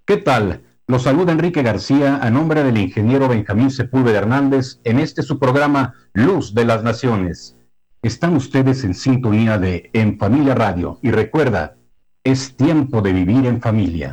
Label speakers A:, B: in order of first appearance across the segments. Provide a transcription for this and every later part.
A: ¿Qué tal? Los saluda Enrique García a nombre del ingeniero Benjamín Sepúlveda Hernández en este su programa Luz de las Naciones. Están ustedes en sintonía de En Familia Radio y recuerda, es tiempo de vivir en familia.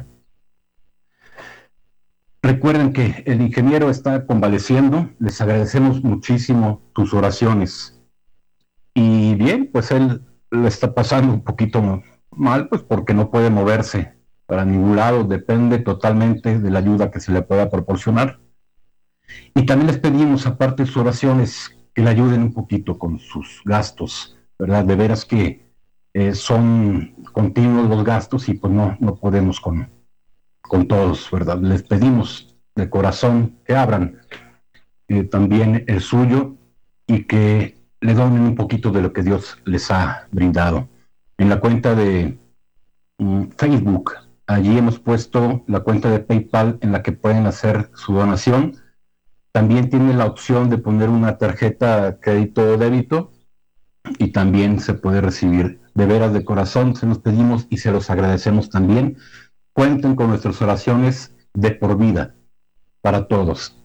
A: Recuerden que el ingeniero está convaleciendo, les agradecemos muchísimo tus oraciones. Y bien, pues él le está pasando un poquito mal, pues porque no puede moverse para ningún lado, depende totalmente de la ayuda que se le pueda proporcionar. Y también les pedimos, aparte de sus oraciones, que le ayuden un poquito con sus gastos, ¿verdad? De veras que son continuos los gastos y pues no podemos con todos, ¿verdad? Les pedimos de corazón que abran también el suyo y que le donen un poquito de lo que Dios les ha brindado. En la cuenta de Facebook, allí hemos puesto la cuenta de PayPal en la que pueden hacer su donación. También tiene la opción de poner una tarjeta crédito o débito y también se puede recibir. De veras, de corazón, se los pedimos y se los agradecemos también. Cuenten con nuestras oraciones de por vida para todos.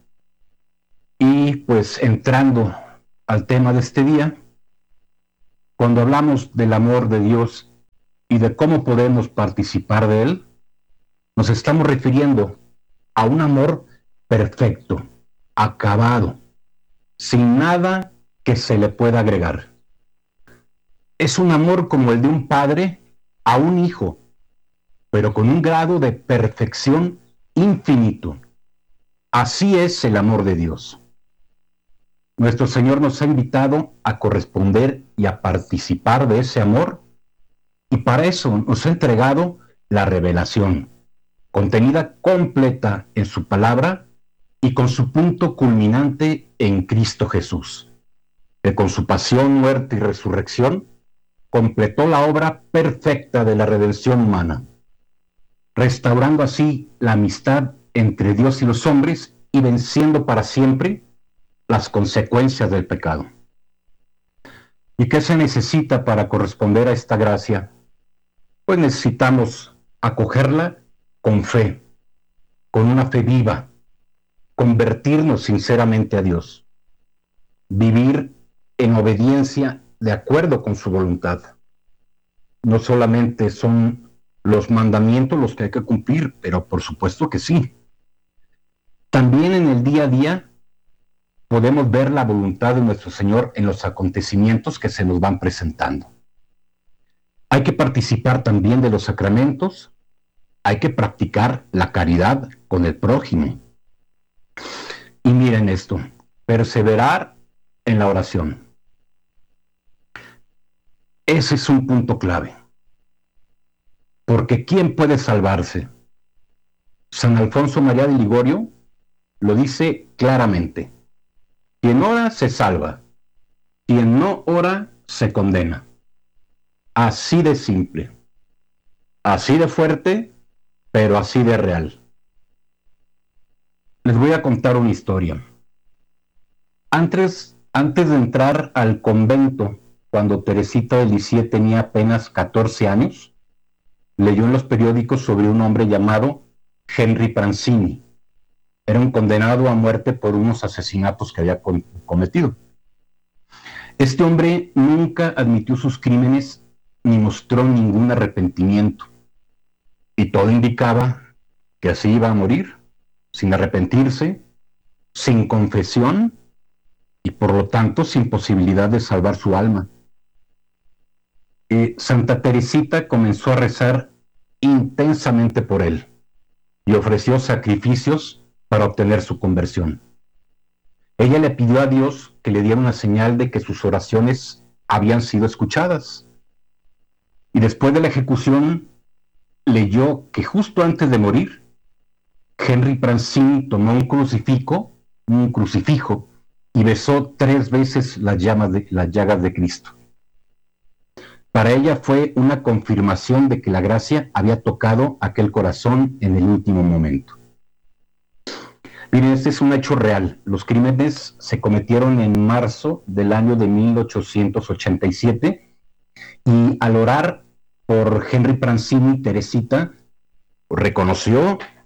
A: Y pues entrando al tema de este día, cuando hablamos del amor de Dios y de cómo podemos participar de él, nos estamos refiriendo a un amor perfecto, acabado, sin nada que se le pueda agregar. Es un amor como el de un padre a un hijo, pero con un grado de perfección infinito. Así es el amor de Dios. Nuestro Señor nos ha invitado a corresponder y a participar de ese amor, y para eso nos ha entregado la revelación, contenida completa en su palabra y con su punto culminante en Cristo Jesús, que con su pasión, muerte y resurrección completó la obra perfecta de la redención humana, restaurando así la amistad entre Dios y los hombres y venciendo para siempre las consecuencias del pecado. ¿Y qué se necesita para corresponder a esta gracia? Pues necesitamos acogerla con fe, con una fe viva, convertirnos sinceramente a Dios, vivir en obediencia de acuerdo con su voluntad. No solamente son los mandamientos los que hay que cumplir, pero por supuesto que sí. También en el día a día podemos ver la voluntad de nuestro Señor en los acontecimientos que se nos van presentando. Hay que participar también de los sacramentos, hay que practicar la caridad con el prójimo. Y miren esto, perseverar en la oración. Ese es un punto clave. Porque ¿quién puede salvarse? San Alfonso María de Ligorio lo dice claramente. Quien ora se salva, quien no ora se condena. Así de simple, así de fuerte, pero así de real. Les voy a contar una historia. Antes de entrar al convento, cuando Teresita de Lisieux tenía apenas 14 años, leyó en los periódicos sobre un hombre llamado Henry Pranzini. Era un condenado a muerte por unos asesinatos que había cometido. Este hombre nunca admitió sus crímenes ni mostró ningún arrepentimiento. Y todo indicaba que así iba a morir, sin arrepentirse, sin confesión y por lo tanto sin posibilidad de salvar su alma. Santa Teresita comenzó a rezar intensamente por él y ofreció sacrificios para obtener su conversión. Ella le pidió a Dios que le diera una señal de que sus oraciones habían sido escuchadas. Y después de la ejecución, leyó que justo antes de morir, Henry Pranzini tomó un crucifijo, y besó 3 veces las llagas de Cristo. Para ella fue una confirmación de que la gracia había tocado aquel corazón en el último momento. Miren, este es un hecho real. Los crímenes se cometieron en marzo del año de 1887 y al orar por Henry Pranzini, Teresita reconoció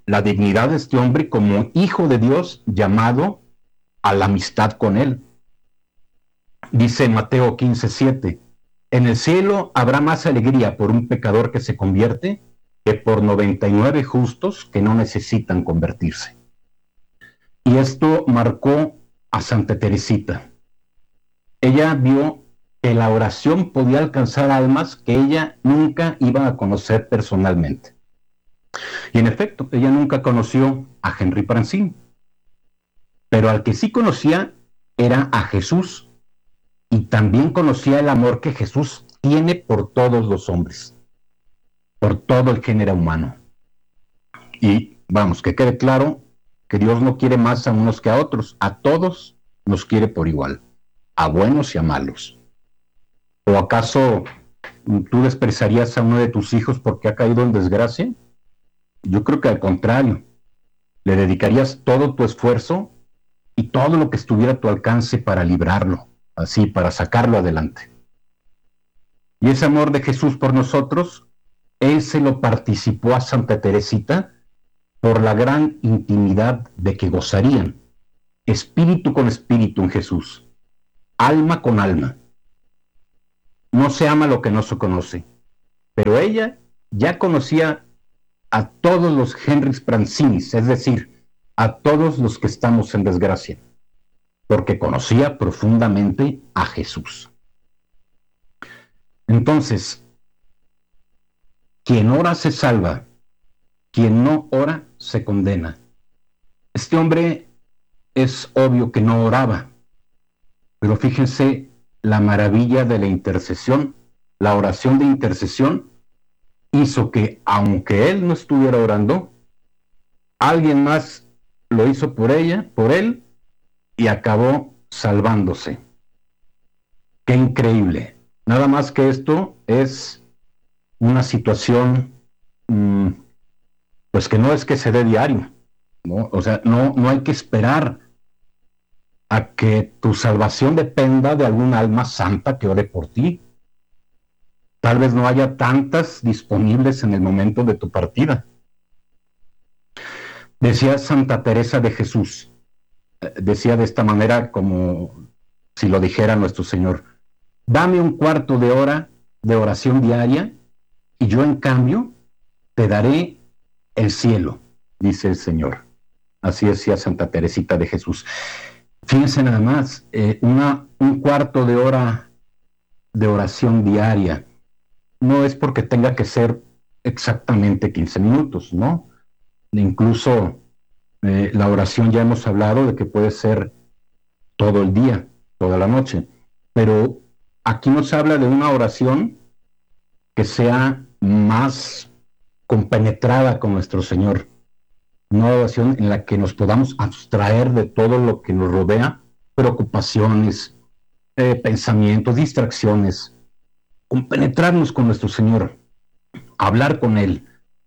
A: la dignidad de este hombre como hijo de Dios llamado a la amistad con él. Dice Mateo 15:7, en el cielo habrá más alegría por un pecador que se convierte que por 99 justos que no necesitan convertirse. Y esto marcó a Santa Teresita. Ella vio que la oración podía alcanzar almas que ella nunca iba a conocer personalmente. Y en efecto, ella nunca conoció a Henry Prancin, pero al que sí conocía era a Jesús, y también conocía el amor que Jesús tiene por todos los hombres, por todo el género humano. Y vamos, que quede claro que Dios no quiere más a unos que a otros, a todos nos quiere por igual, a buenos y a malos. ¿O acaso tú despreciarías a uno de tus hijos porque ha caído en desgracia? Yo creo que al contrario, le dedicarías todo tu esfuerzo y todo lo que estuviera a tu alcance para librarlo, así, para sacarlo adelante. Y ese amor de Jesús por nosotros, Él se lo participó a Santa Teresita por la gran intimidad de que gozarían, espíritu con espíritu en Jesús, alma con alma. No se ama lo que no se conoce, pero ella ya conocía a todos los Henrys Prancinis, es decir, a todos los que estamos en desgracia, porque conocía profundamente a Jesús. Entonces, quien ora se salva, quien no ora se condena. Este hombre es obvio que no oraba, pero fíjense la maravilla de la intercesión, la oración de intercesión hizo que, aunque él no estuviera orando, alguien más lo hizo por ella, por él, y acabó salvándose. ¡Qué increíble! Nada más que esto es una situación, pues que no es que se dé diario, ¿no? O sea, no hay que esperar a que tu salvación dependa de algún alma santa que ore por ti. Tal vez no haya tantas disponibles en el momento de tu partida. Decía Santa Teresa de Jesús, decía de esta manera como si lo dijera nuestro Señor: dame un cuarto de hora de oración diaria y yo en cambio te daré el cielo, dice el Señor. Así decía Santa Teresita de Jesús. Fíjense nada más, un cuarto de hora de oración diaria no es porque tenga que ser exactamente 15 minutos, ¿no? Incluso la oración ya hemos hablado de que puede ser todo el día, toda la noche, pero aquí nos habla de una oración que sea más compenetrada con nuestro Señor, una oración en la que nos podamos abstraer de todo lo que nos rodea, preocupaciones, pensamientos, distracciones, compenetrarnos con nuestro Señor, hablar con Él,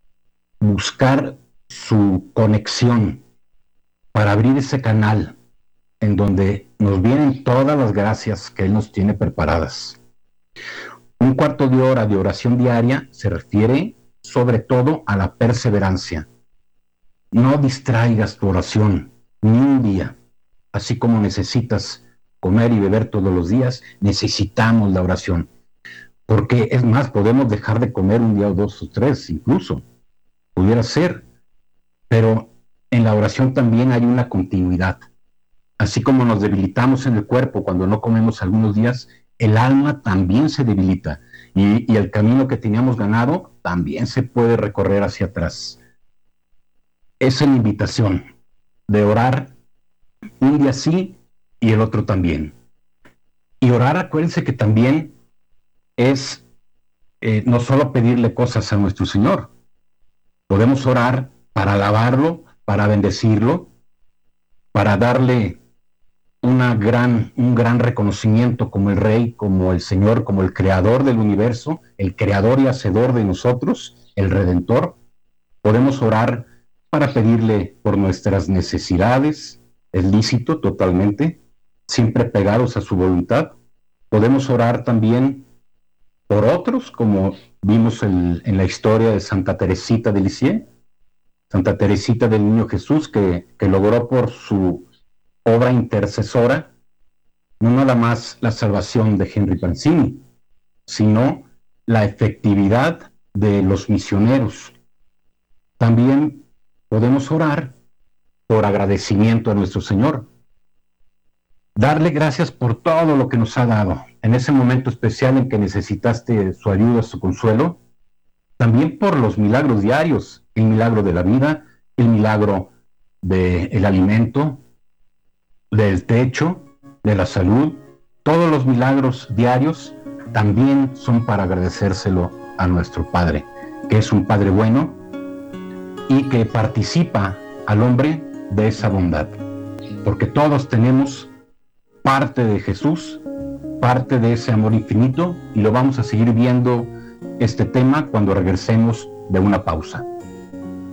A: buscar su conexión para abrir ese canal en donde nos vienen todas las gracias que Él nos tiene preparadas. Un cuarto de hora de oración diaria se refiere sobre todo a la perseverancia. No distraigas tu oración ni un día. Así como necesitas comer y beber todos los días, necesitamos la oración. Porque es más, podemos dejar de comer un día o dos o tres, incluso. Pudiera ser. Pero en la oración también hay una continuidad. Así como nos debilitamos en el cuerpo cuando no comemos algunos días, el alma también se debilita. Y el camino que teníamos ganado también se puede recorrer hacia atrás. Esa es la invitación de orar un día sí y el otro también. Y orar, acuérdense que también es no solo pedirle cosas a nuestro Señor. Podemos orar para alabarlo, para bendecirlo, para darle un gran reconocimiento como el Rey, como el Señor, como el Creador del universo, el Creador y Hacedor de nosotros, el Redentor. Podemos orar para pedirle por nuestras necesidades, es lícito totalmente, siempre pegados a su voluntad. Podemos orar también por otros, como vimos en la historia de Santa Teresita de Lisieux, Santa Teresita del Niño Jesús, que logró por su obra intercesora no nada más la salvación de Henry Mancini, sino la efectividad de los misioneros. También podemos orar por agradecimiento a nuestro Señor, darle gracias por todo lo que nos ha dado en ese momento especial en que necesitaste su ayuda, su consuelo, también por los milagros diarios, el milagro de la vida, el milagro del alimento, del techo, de la salud. Todos los milagros diarios también son para agradecérselo a nuestro Padre, que es un Padre bueno y que participa al hombre de esa bondad, porque todos tenemos parte de Jesús, parte de ese amor infinito, y lo vamos a seguir viendo este tema cuando regresemos de una pausa.